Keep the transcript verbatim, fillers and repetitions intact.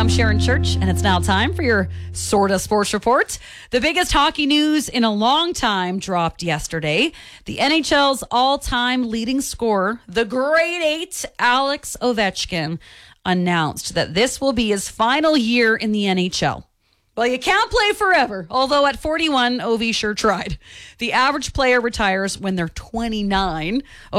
I'm Sharon Church, and it's now time for your Sorta Sports Report. The biggest hockey news in a long time dropped yesterday. The N H L's all-time leading scorer, the grade eight Alex Ovechkin, announced that this will be his final year in the N H L. Well, you can't play forever, although at forty-one, Ovi sure tried. The average player retires when they're twenty-nine.